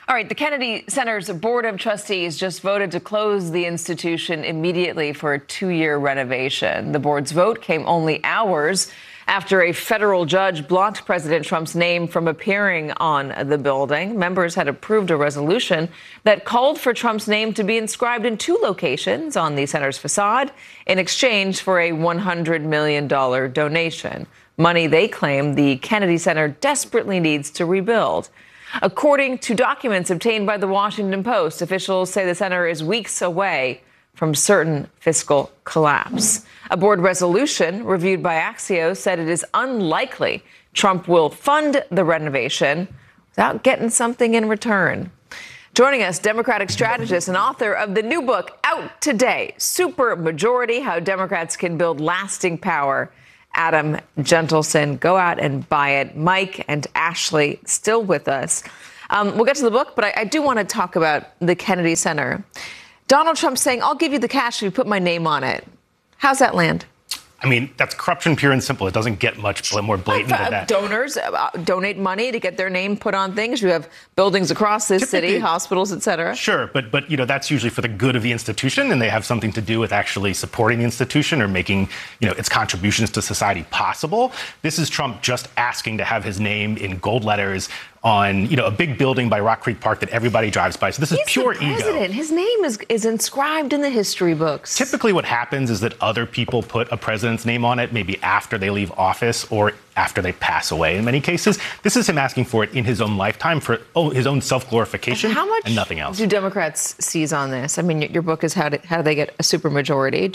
All right, the Kennedy Center's Board of Trustees just voted to close the institution immediately for a 2-year renovation. The board's vote came only hours after a federal judge blocked President Trump's name from appearing on the building. Members had approved a resolution that called for Trump's name to be inscribed in 2 locations on the center's facade in exchange for a $100 million donation. Money they claim the Kennedy Center desperately needs to rebuild. According to documents obtained by the Washington Post, officials say the center is weeks away from certain fiscal collapse. A board resolution reviewed by Axios said it is unlikely Trump will fund the renovation without getting something in return. Joining us, Democratic strategist and author of the new book out today, Supermajority: How Democrats Can Build Lasting Power, Adam Gentleson. Go out and buy it. Mike and Ashley still with us. We'll get to the book, but I do want to talk about the Kennedy Center. Donald Trump saying, I'll give you the cash if you put my name on it. How's that land? I mean, that's corruption pure and simple. It doesn't get much more blatant than that. Donors donate money to get their name put on things. You have buildings across this city, hospitals, et cetera. Sure, but that's usually for the good of the institution, and they have something to do with actually supporting the institution or making its contributions to society possible. This is Trump just asking to have his name in gold letters on a big building by Rock Creek Park that everybody drives by. So this is pure ego. His name is inscribed in the history books. Typically what happens is that other people put a president's name on it, maybe after they leave office or after they pass away in many cases. This is him asking for it in his own lifetime for his own self-glorification and nothing else. Do Democrats seize on this? I mean, your book is how do they get a supermajority?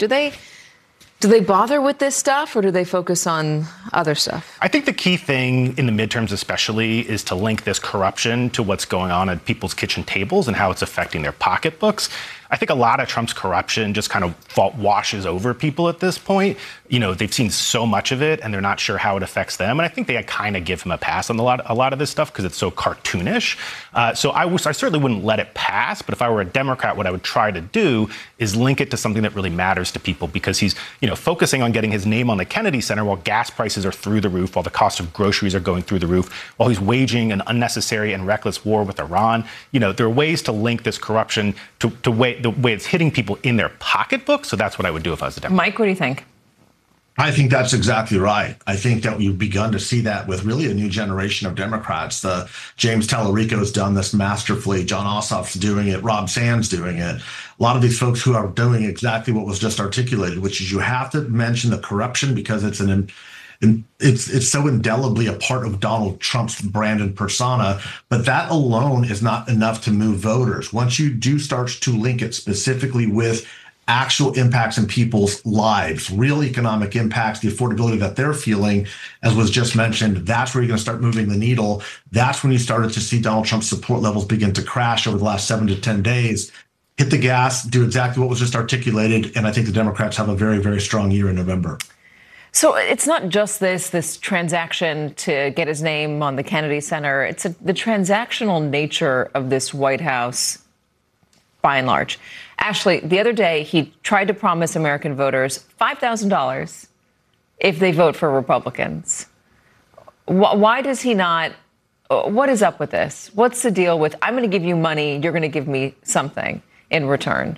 Do they bother with this stuff, or do they focus on other stuff? I think the key thing in the midterms especially is to link this corruption to what's going on at people's kitchen tables and how it's affecting their pocketbooks. I think a lot of Trump's corruption just kind of washes over people at this point. They've seen so much of it and they're not sure how it affects them. And I think they kind of give him a pass on a lot of this stuff because it's so cartoonish. So I certainly wouldn't let it pass. But if I were a Democrat, what I would try to do is link it to something that really matters to people, because he's, focusing on getting his name on the Kennedy Center while gas prices are through the roof, while the cost of groceries are going through the roof, while he's waging an unnecessary and reckless war with Iran. There are ways to link this corruption to the way it's hitting people in their pocketbook. So that's what I would do if I was a Democrat. Mike, what do you think? I think that's exactly right. I think that we've begun to see that with really a new generation of Democrats. James Tallarico's done this masterfully. John Ossoff's doing it. Rob Sands doing it. A lot of these folks who are doing exactly what was just articulated, which is you have to mention the corruption because it's so indelibly a part of Donald Trump's brand and persona, but that alone is not enough to move voters. Once you do start to link it specifically with actual impacts in people's lives, real economic impacts, the affordability that they're feeling, as was just mentioned, that's where you're going to start moving the needle. That's when you started to see Donald Trump's support levels begin to crash over the last 7 to 10 days. Hit the gas, do exactly what was just articulated, and I think the Democrats have a very, very strong year in November. So it's not just this transaction to get his name on the Kennedy Center. It's the transactional nature of this White House, by and large. Ashley, the other day, he tried to promise American voters $5,000 if they vote for Republicans. Why does he not? What is up with this? What's the deal with, I'm going to give you money, you're going to give me something in return?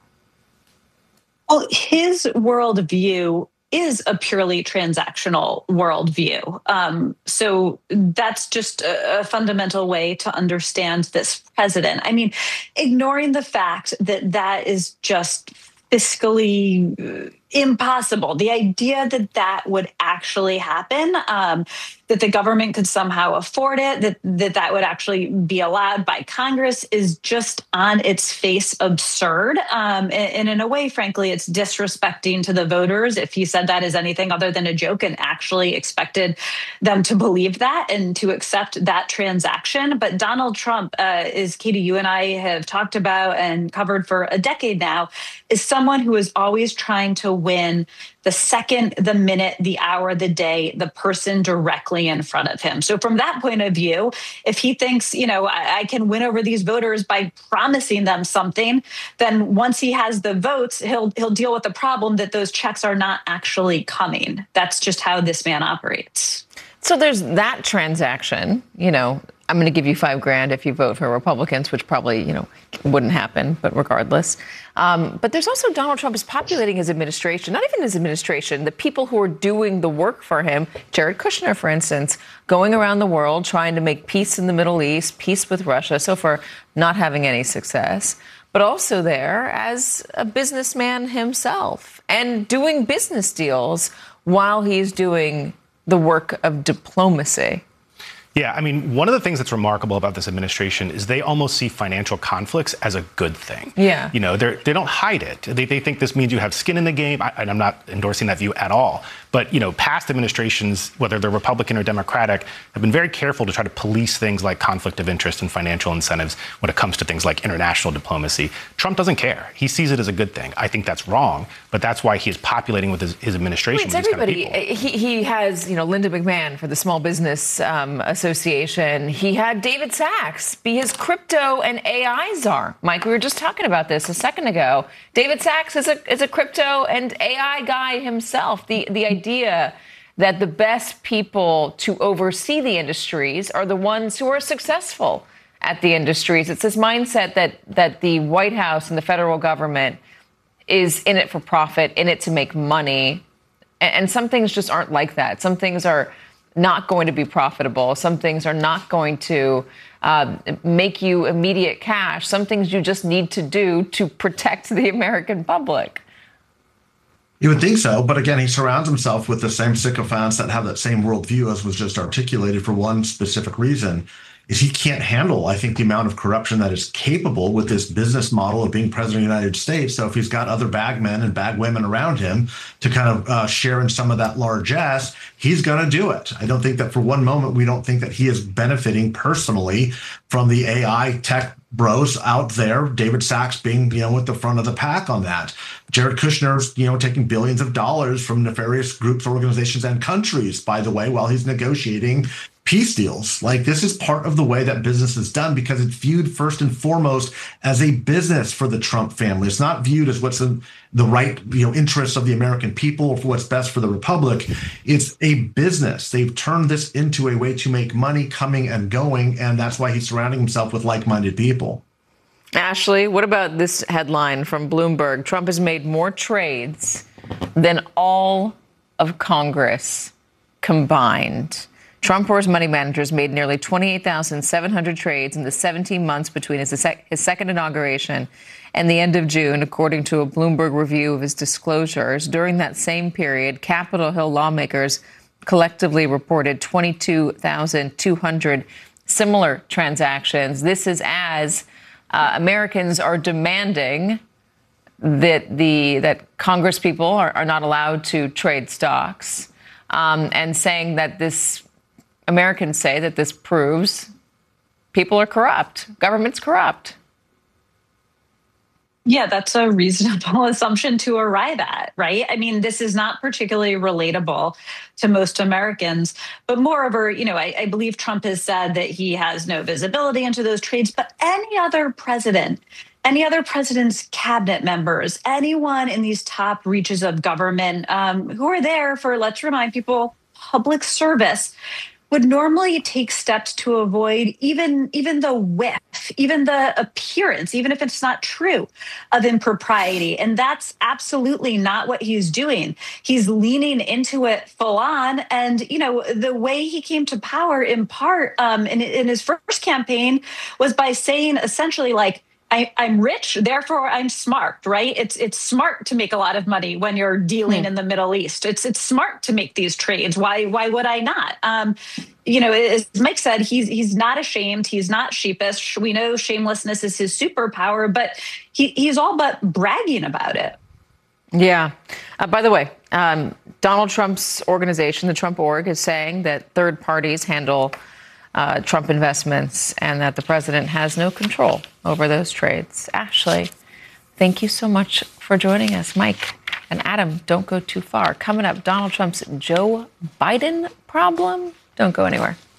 Well, his worldview is a purely transactional worldview. So that's just a fundamental way to understand this president. I mean, ignoring the fact that that is just fiscally impossible. The idea that that would actually happen, that the government could somehow afford it, that would actually be allowed by Congress is just on its face absurd. And in a way, frankly, it's disrespecting to the voters if he said that as anything other than a joke and actually expected them to believe that and to accept that transaction. But Donald Trump, as Katie, you and I have talked about and covered for a decade now, is someone who is always trying to win the second, the minute, the hour, the day, the person directly in front of him. So from that point of view, if he thinks, I can win over these voters by promising them something, then once he has the votes, he'll deal with the problem that those checks are not actually coming. That's just how this man operates. So there's that transaction, I'm going to give you $5,000 if you vote for Republicans, which probably, wouldn't happen, but regardless. But there's also Donald Trump is populating his administration, not even his administration, the people who are doing the work for him. Jared Kushner, for instance, going around the world trying to make peace in the Middle East, peace with Russia, so far not having any success, but also there as a businessman himself and doing business deals while he's doing the work of diplomacy. Yeah, I mean, one of the things that's remarkable about this administration is they almost see financial conflicts as a good thing. Yeah. They don't hide it. They think this means you have skin in the game. And I'm not endorsing that view at all. But, past administrations, whether they're Republican or Democratic, have been very careful to try to police things like conflict of interest and financial incentives when it comes to things like international diplomacy. Trump doesn't care. He sees it as a good thing. I think that's wrong, but that's why he is populating with his administration. It's everybody. He has, Linda McMahon for the Small Business Association. He had David Sachs be his crypto and AI czar. Mike, we were just talking about this a second ago. David Sachs is a crypto and AI guy himself. The idea that the best people to oversee the industries are the ones who are successful at the industries. It's this mindset that the White House and the federal government is in it for profit, in it to make money. And some things just aren't like that. Some things are not going to be profitable. Some things are not going to make you immediate cash. Some things you just need to do to protect the American public. You would think so, but again, he surrounds himself with the same sycophants that have that same worldview as was just articulated for one specific reason, is he can't handle, I think, the amount of corruption that is capable with this business model of being president of the United States. So if he's got other bagmen and bagwomen around him to kind of share in some of that largesse, he's going to do it. I don't think that for one moment we don't think that he is benefiting personally from the AI tech bros out there, David Sachs being, at the front of the pack on that. Jared Kushner's, taking billions of dollars from nefarious groups, organizations, and countries, by the way, while he's negotiating peace deals. Like, this is part of the way that business is done because it's viewed first and foremost as a business for the Trump family. It's not viewed as what's in the right, interests of the American people or for what's best for the republic. It's a business. They've turned this into a way to make money coming and going, and that's why he's surrounding himself with like-minded people. Ashley, what about this headline from Bloomberg? Trump has made more trades than all of Congress combined. Trump or his money managers made nearly 28,700 trades in the 17 months between his second inauguration and the end of June, according to a Bloomberg review of his disclosures. During that same period, Capitol Hill lawmakers collectively reported 22,200 similar transactions. This is as Americans are demanding that Congress people are not allowed to trade stocks, and saying that Americans say that this proves people are corrupt, government's corrupt. Yeah, that's a reasonable assumption to arrive at, right? I mean, this is not particularly relatable to most Americans. But moreover, I believe Trump has said that he has no visibility into those trades. But any other president's cabinet members, anyone in these top reaches of government who are there for, let's remind people, public service, would normally take steps to avoid even the whiff, even the appearance, even if it's not true, of impropriety. And that's absolutely not what he's doing. He's leaning into it full on. And, the way he came to power in part in his first campaign was by saying essentially like, I'm rich, therefore I'm smart, right? It's smart to make a lot of money when you're dealing in the Middle East. It's smart to make these trades. Why would I not? As Mike said, he's not ashamed. He's not sheepish. We know shamelessness is his superpower, but he's all but bragging about it. Yeah. By the way, Donald Trump's organization, the Trump Org, is saying that third parties handle Trump investments and that the president has no control over those trades. Ashley, thank you so much for joining us. Mike and Adam, don't go too far. Coming up, Donald Trump's Joe Biden problem. Don't go anywhere.